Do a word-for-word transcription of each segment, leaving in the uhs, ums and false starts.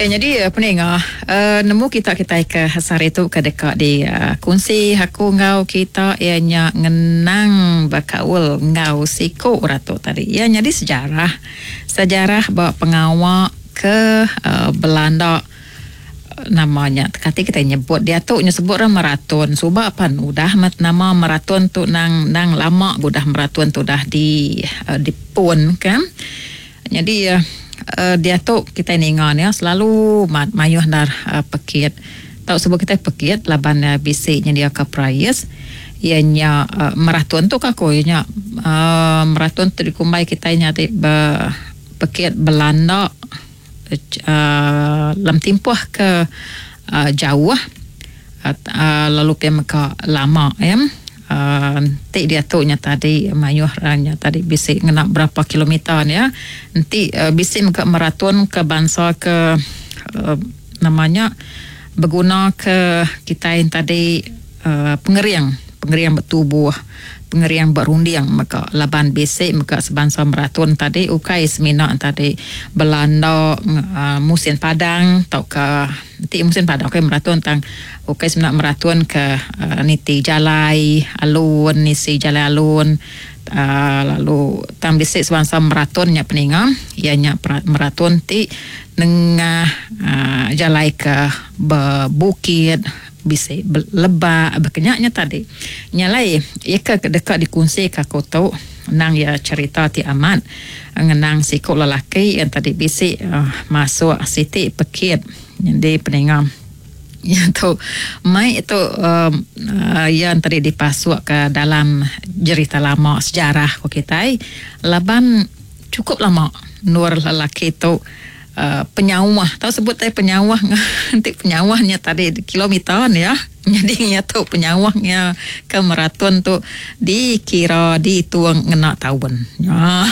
Eh, jadi apa ni ngah uh, nemu kita kita ke hasar itu ke dekat di uh, kunci aku ngau kita ianya ngenang bakaul ngau siko ratu tadi. Ya jadi sejarah sejarah bawa pengawal ke uh, Belanda namanya kati kita nyebut dia tu nyebut maraton sebab apa udah mat nama maraton tu nang nang lama udah maraton tu dah di uh, di pun kan. Jadi uh, Uh, dia tu kita ningan ya selalu mat mayuh dar uh, pekit tahu sebab kita pekit laban uh, bisiknya dia ke price ianya uh, maraton tu kako ianya uh, maraton tu dikumbai kita nya ti be, pekit Belanda uh, lam timpuh ke uh, jauh uh, uh, lalu pia meka lama ya. Uh, nanti dia tu nya tadi mayuh ranya tadi bisik ngena berapa kilometer ya nanti uh, bisik ke maraton ke bangsa ke uh, namanya berguna ke kita yang tadi uh, pengeriang pengeriang bertubuh pengeriang berundiang maka laban bisik maka sebangsa maraton tadi ukai semina tadi Belanda uh, musim Padang atau ke nanti musim Padang ukai maraton tang ukai semina maraton ke uh, niti jalai alun nisi jalai alun uh, lalu tang bisik sebangsa maratonnya peninga ianya maraton ti nengah uh, jalai ke bukit bisa lebak berkenyaknya tadi nyalai ia ke dekat dikunci ka kau tahu nang ya cerita ti amat ngenang si kau lelaki yang tadi bisi uh, masuk siti pekit jadi peningam ya tu mai itu um, uh, yang tadi dipasuk ke dalam cerita lama sejarah ko kita laban cukup lama nur lelaki tu Uh, penyawah tahu sebut tadi penyawah nanti penyawahnya tadi kilometer ya jadi nya tu penyawahnya ke maraton tu dikira dituang ngena tahun ya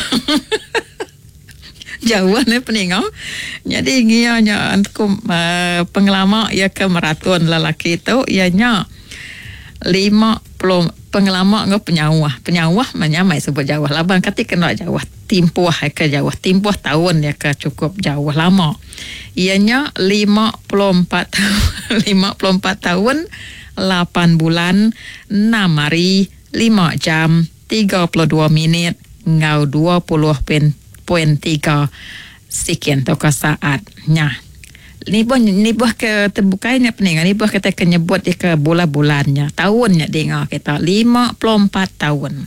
jauh ni peningau jadi ngianya antum uh, pengelama ya ke maraton lelaki tu ianya lima puluh pengelama ngau penyawah penyawah menyamai sebut jauh laban kati kena jauh timpuh ke jauh timpuh tahun ya ke cukup jauh lama ianya lima puluh empat lima puluh empat tahun lapan bulan enam hari lima jam tiga puluh dua minit ngau dua puluh poin tiga sekian tu ke saatnya. Ni buah ni buah ke terbukainya peningan ni buah kita kenyebut dia ke bulan-bulannya tahunnya dengar kita lima puluh empat tahun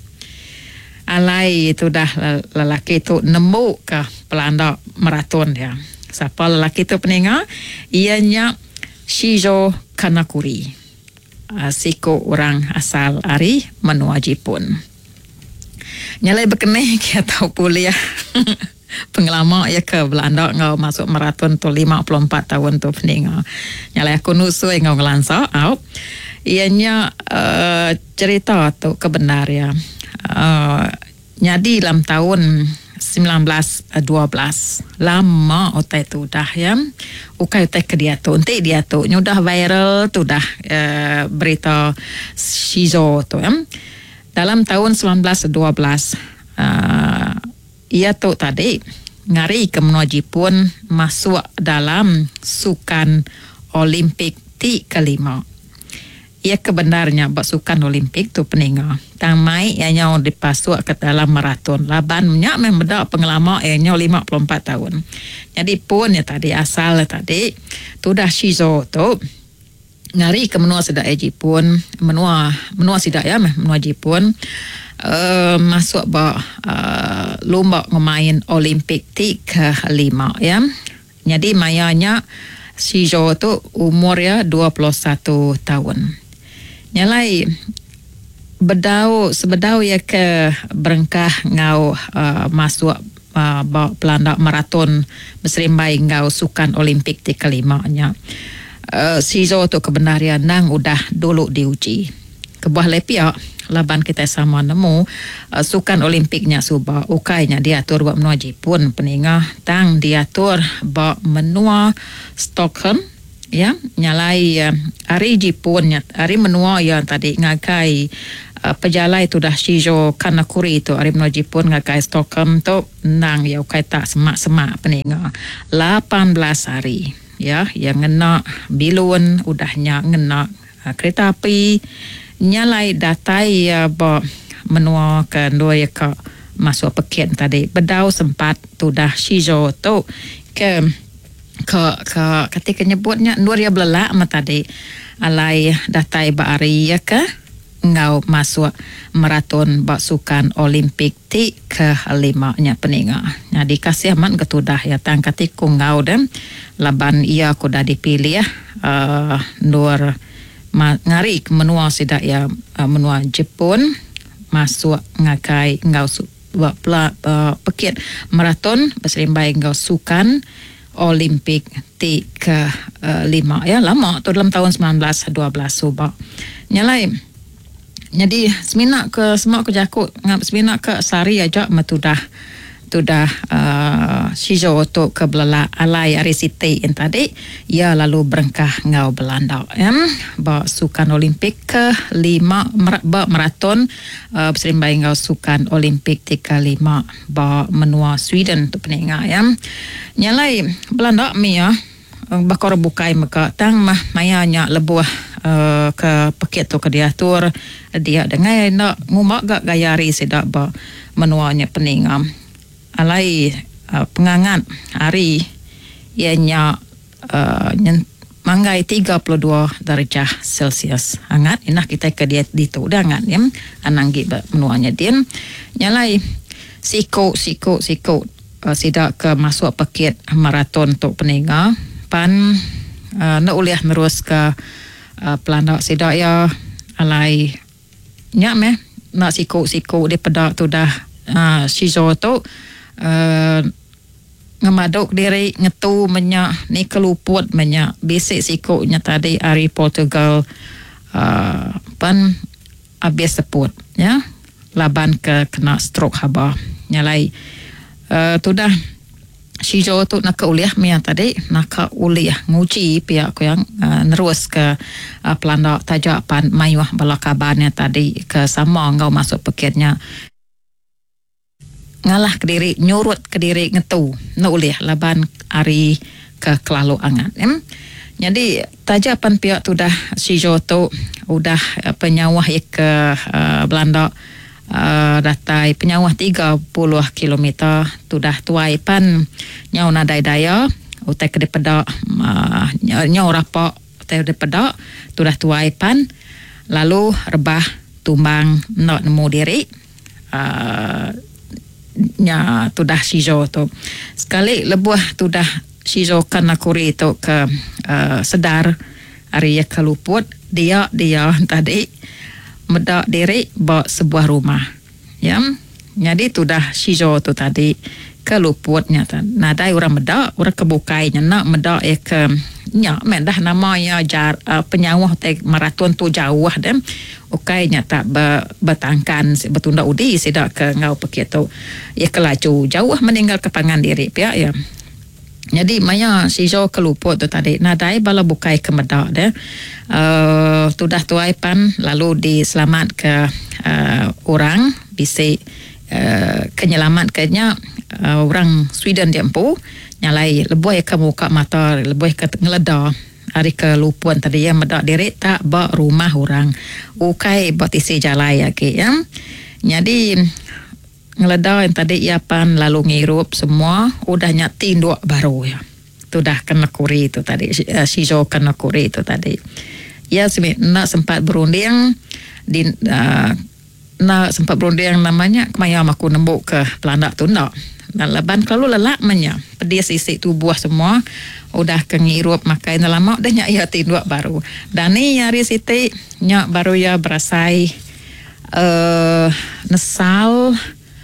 alai itu dah lelaki tu nemu ke Belanda maraton ya siapa lelaki tu peningan ianya Shijo Kanakuri uh, siko orang asal ari menua Jepun nyalai berkenai kita tahu kuliah pengelama ya ke Belanda ngau masuk maraton tu lima puluh empat tahun tu peninga nyalai aku nusui ngau ngelansa au ianya uh, cerita tu kebenar ya uh, nyadi dalam tahun sembilan belas dua belas lama otai tu dah ya ukai otai ke dia tu nanti dia tu nyudah viral tu dah uh, berita Shizo tu ya dalam tahun sembilan belas dua belas uh, ia tu tadi ngari ke menua Jepun masuk dalam sukan Olimpik ti kelima. Ia kebenarnya basukan Olimpik tu peninga. Tang mai ianya dipasuk ke dalam maraton. Laban nya membeda pengelama ianya lima puluh empat tahun. Jadi pun ya tadi asal tadi tu dah Shizo tu ngari ke menua sedak Jepun, menua menua sedak ya menua Jepun. Uh, masuk ba uh, lomba ngemain Olimpik ti ke lima ya. Jadi mayanya Shijo tu umur ya dua puluh satu tahun. Nyalai bedau sebedau ya ke berengkah ngau uh, masuk uh, ba Belanda maraton berserimbai ngau sukan Olimpik ti kelima nya. Uh, Shijo tu kebenarian nang udah dulu diuji. Kebuah lepia laban kita sama nemu uh, sukan Olimpiknya suba ukainya diatur buat menua Jepun peningah tang diatur buat menua Stockholm ya nyalai uh, hari Jepun hari menua yang tadi ngakai uh, pejalai tu dah Shijo Kanakuri tu hari menua Jepun ngakai Stockholm tu nang ya ukai tak semak-semak peningah lapan belas hari ya, yang ngena bilun, udahnya ngena uh, kereta api, nyalai datai ya ba menua ke dua ka masuk peket tadi. Bedau sempat tu dah Shijo tu ke ke ke ketika nyebutnya nur ya belak ma tadi alai datai ba ari ya ke ngau masuk maraton basukan Olimpik ti ke lima nya peninga. Nya dikasih aman ketudah ya tang katiku ngau dem laban ia ku dah dipilih ya uh, nur ma, ngari menua sida ya uh, menua Jepun masuk ngakai ngau su buat uh, pekit maraton berserimbai ngau sukan Olimpik ti ke uh, lima ya lama tu dalam tahun sembilan belas dua belas subak nyalai. Jadi semina ke semua ke jakut ngap semina ke sari aja matudah tudah uh, Shijo tu ke belala alai arisite yang tadi ia lalu berengkah ngau Belanda ya ba sukan Olimpik ke lima ba maraton uh, berserimbai ngau sukan Olimpik tiga lima ba menua Sweden tu peninga ya nyalai Belanda mi ya bakor bukai maka tang mah mayanya lebuh Uh, ke paket tu ke diatur dia dengan nak ngumak gak gayari sedak ba menuanya peningam alai uh, pengangat hari ianya uh, nyen, manggai tiga puluh dua darjah Celsius hangat inah kita ke dia di tu dangan ya ananggi menuanya din nyalai siko siko siko uh, sedak ke masuk paket maraton tu peninga pan uh, nak uliah terus ke Uh, pelanda sedak ya alai nyak meh nak siku-siku di pedak tu dah uh, Shijo tu uh, ngemaduk diri ngetu menyak ni keluput menyak basic sikunya tadi ari Portugal uh, pan habis seput ya laban ke kena stroke haba nyalai uh, tu dah Shijo tu nak ke uliah mia tadi nak ke uliah nguci pihak ko yang uh, nerus ke uh, pelanda tajak pan mayuah bala kabarnya tadi ke sama ngau masuk peketnya ngalah ke diri nyurut ke diri ngetu nak uliah laban ari ke kelalu angan em jadi tajak pan pihak tu dah Shijo tu udah uh, penyawah ke uh, Belanda Uh, datai penyawah tiga puluh kilometer tu dah tuai pan nyau nadai daya utai ke depada uh, nyau rapak utai depada tu dah tuai pan lalu rebah tumbang nak nemu diri uh, nya tu dah Shijo tu sekali lebuah tu dah Shijo Kanakuri tu ke uh, sedar hari ya keluput dia dia tadi medak diri bawa sebuah rumah ya jadi tu dah Shijo tu tadi keluputnya nadai orang medak orang kebukainya nak medak ya ke nyak mendah nama ya jar uh, penyawah te maraton tu jauh dem ukainya tak be, betangkan betunda udi sedak ke ngau pekit tu ya kelaju jauh meninggal kepangan diri pihak ya jadi maya Shijo keluput tu tadi nadai bala bukai ke medak deh uh, tu dah tuai pan lalu diselamat ke uh, orang bisi uh, kenyelamat kenya uh, orang Sweden dia empu nyalai lebuh ke muka mata lebuh ke ngeleda hari kelupuan tadi ya medak diri tak ba rumah orang ukai batisi jalai lagi ya jadi ngeleda yang tadi iapan lalu ngirup semua udah nyati dua baru ya tu dah kena kuri tu tadi uh, Shijo kena kuri tu tadi ya nak sempat berunding di uh, nak sempat berunding namanya kemaya aku nembuk ke pelanda tu nak dan leban kalau lelak menya pedis isi tubuh semua udah ke ngirup makai lama udah nyak ya ti dua baru dan ni nyari siti nyak baru ya berasai uh, nesal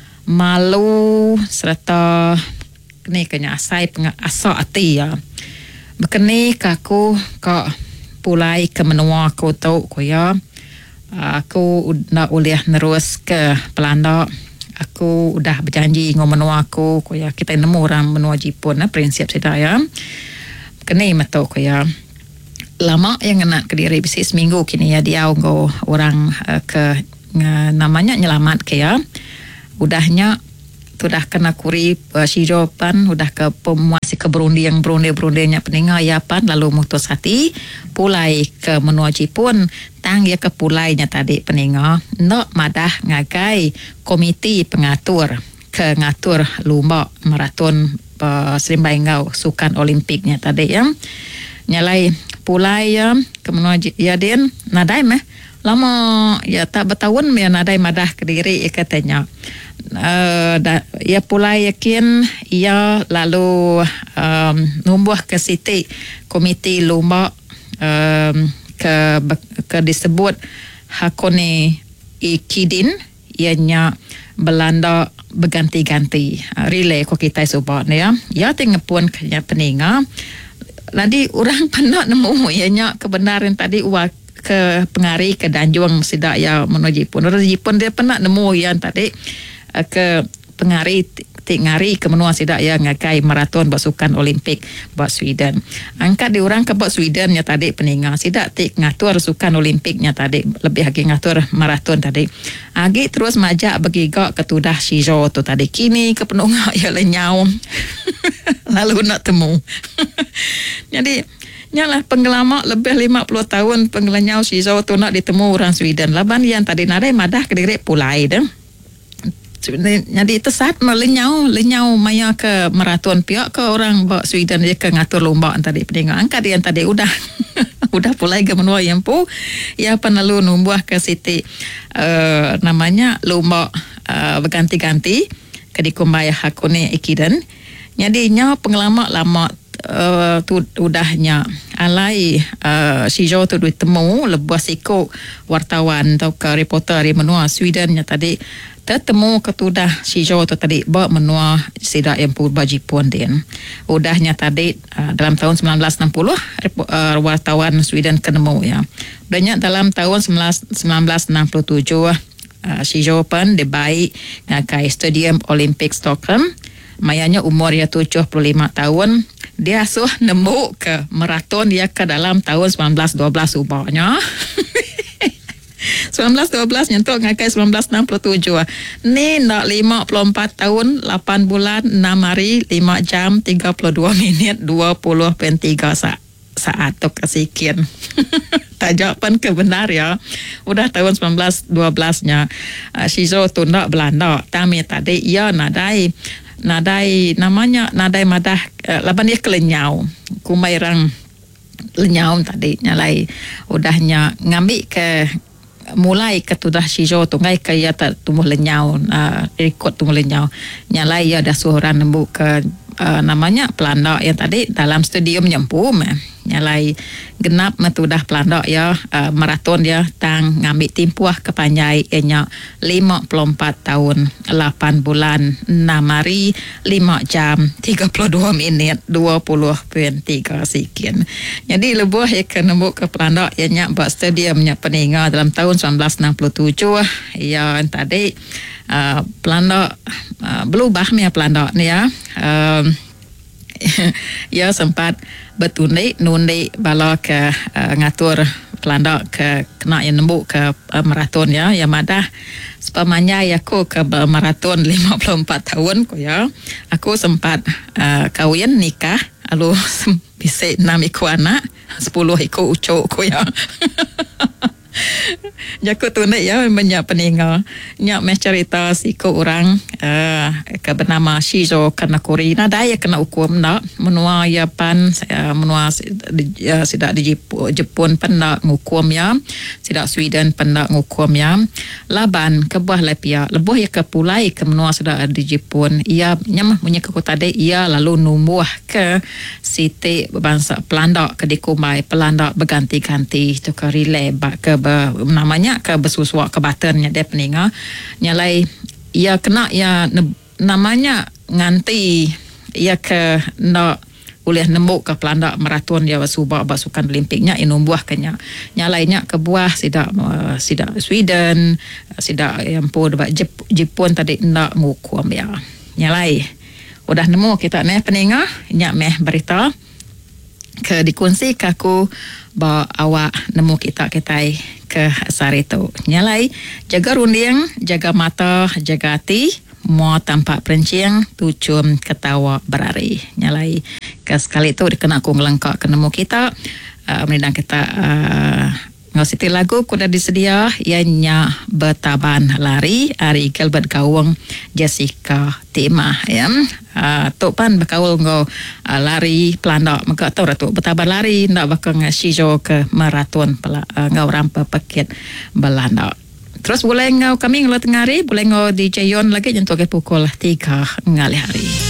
malu serta ni kena asai asa ati ya bekeni kaku ka pulai ke menua aku tau ko ya aku nak uliah nerus ke pelanda aku udah berjanji ngom menua aku ko ya kita nemu orang menua Jepun na prinsip saya ya keni matau ko ya lama yang nak ke diri bisi seminggu kini ya dia go orang uh, ke uh, namanya nyelamat ke ya udahnya tu dah kena kuri uh, siropan udah ke pemuasi ke berundi yang berundi-berundinya peninga yapan lalu mutus hati pulai ke menua Jepun tang ya ke pulainya tadi peninga nak madah ngagai komiti pengatur ke ngatur lomba maraton uh, Serimbaingau Sukan Olimpiknya tadi ya nyalai pulai ya ke menua ya den nadai meh lama ya tak bertahun ya nadai madah ke diri ya katanya Uh, da, ia pulai yakin ia lalu um, numbuh ke siti komiti lomba um, ke ke disebut Hakone Ikidin ianya Belanda berganti-ganti uh, relay ko kita sebut ya ya tengah pun kenya peninga nanti orang pernah nemu ianya kebenaran tadi uak ke pengari ke Danjuang sidak ya menuju Jepun orang Jepun dia pernah nemu yang tadi ke pengari tik ngari ke menua sidak ya ngakai maraton basukan Olimpik buat Sweden. Angkat di orang ke buat Sweden nya tadi peninga sidak tik ngatur sukan Olimpiknya tadi lebih lagi ngatur maraton tadi. Agi terus majak bagi gak ketudah Shijo tu tadi kini ke penungak ya lenyau. Lalu nak temu. Jadi nyalah penggelama lebih lima puluh tahun penggelanyau Shijo tu nak ditemu orang Sweden. Laban yang tadi nadai madah ke diri pulai dah. Jadi tesat melenyau lenyau maya ke maraton pihak ke orang bawa Sweden dia ke ngatur lomba tadi peninggal angkat yang tadi udah udah pulai ke menua yang pu ya penalu numbuh ke siti uh, namanya lomba uh, berganti-ganti ke dikumbai Hakone Ikiden jadi nya pengalaman lama uh, tu udahnya alai uh, Shijo tu ditemu lebuh siko wartawan atau ke reporter di menua Sweden nya tadi temu ketudah Shijo tu tadi bawa menua sidak yang purba Jepun din. Udahnya tadi uh, dalam tahun sembilan belas enam puluh uh, wartawan Sweden kenemu ya. Udahnya dalam tahun sembilan belas enam puluh tujuh uh, Shijo pun dibaik ngakai Stadium Olympic Stockholm. Mayanya umur ya tujuh puluh lima tahun. Dia suh nemu ke maraton ya ke dalam tahun sembilan belas dua belas ubahnya. sembilan belas dua belas nyentuh ngakai sembilan belas enam puluh tujuh. Ni nak lima puluh empat tahun, lapan bulan, enam hari, lima jam, tiga puluh dua minit, dua puluh tiga saat. Saat tu kesikian. Tak jawapan kebenar ya. Udah tahun sembilan belas dua belas-nya uh, Shijo tu nak Belanda. Tapi tadi ia nadai nadai namanya nadai madah uh, laban dia kelenyau. Kumai rang lenyau tadi nyalai udahnya ngambil ke mulai ketudah Shijo tu ngai kaya tak tumbuh lenyau uh, rekod tumbuh lenyau nyalai ya dah suara nembu ke uh, namanya Pelanda yang tadi dalam stadium nyempu nyalai genap metudah Pelanda ya uh, maraton dia tang ngambil timpuah kepanjai ianya lima puluh empat tahun lapan bulan enam hari lima jam tiga puluh dua minit dua puluh tiga sekian. Jadi lebuh ya ke nembuk ke Pelanda ianya buat stadiumnya peninga dalam tahun sembilan belas enam puluh tujuh ya tadi uh, Pelanda uh, berubah ni ya Pelanda ni ya uh, ya sempat betundi nundi bala ke uh, ngatur Pelanda ke kena yang nembuk ke uh, maraton ya yang madah sepamanya aku ke maraton lima puluh empat tahun ko ya aku sempat uh, kahwin nikah lalu bisa enam ikut anak sepuluh ikut ucuk ko ya. Jaku tu nak ya banyak peninggal nyak meh cerita siku orang uh, ke bernama Shijo kena kuri nadai kena hukum nak menua ya pan uh, menua uh, sidak di Jepun, Jepun pendak ngukum ya sidak Sweden pendak ngukum ya laban ke buah lepia lebuh ya ke pulai ke menua sidak di Jepun ia nyamah punya ke kota de ia lalu numbuh ke siti bangsa Pelanda ke dikumbai Pelanda berganti-ganti tu ke relay ke namanya ke bersusuk ke batannya dia peninga nyalai ia kena ya ne, namanya nganti ia ke nak boleh nembuk ke Pelanda maraton dia subak basukan Olimpiknya inumbuah kenya nyalainya ke buah sidak uh, sidak Sweden sidak yang pun Jep, Jepun tadi nak ngukum ya nyalai udah nemu kita ni peninga nyak meh berita ke dikongsi ke aku bawa awak nemu kita kita ke sari tu nyalai jaga runding jaga mata jaga hati Mua tampak perencing, tucum ketawa berari. Nyalai ke sekali tu dikena aku ngelengkak ke nemu kita. Uh, Menidang kita uh, ngositi lagu kuda disedia ianya Betaban Lari Ari Gilbert Gawang Jessica Timah ya. Uh, tok pan berkaul ngau uh, lari pelanda maka tau ratu Betaban Lari ndak bakal ngasijo ke maraton pela uh, ngau rampa paket Belanda. Terus boleh ngau kami ngelat ngari boleh ngau D J Yon lagi jentuk ke pukul tiga ngali hari.